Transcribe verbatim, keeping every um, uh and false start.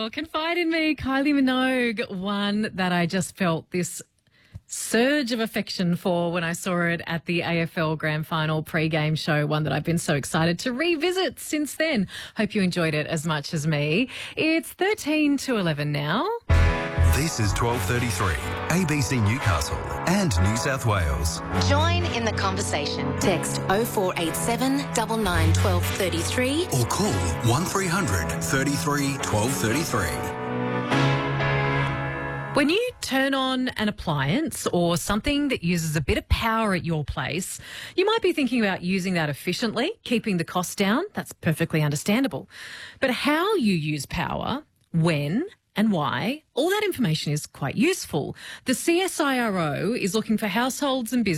Oh, confide in me. Kylie Minogue, one that I just felt this surge of affection for when I saw it at the A F L Grand Final pre-game show, one that I've been so excited to revisit since then. Hope you enjoyed it as much as me. It's thirteen to eleven now. This is twelve thirty-three, A B C Newcastle and New South Wales. Join in the conversation. Text oh four eight seven, nine nine, one two three three Or call one three hundred, thirty-three, twelve thirty-three. When you turn on an appliance or something that uses a bit of power at your place, you might be thinking about using that efficiently, keeping the costs down. That's perfectly understandable. But how you use power, when and why, all that information is quite useful. The C S I R O is looking for households and businesses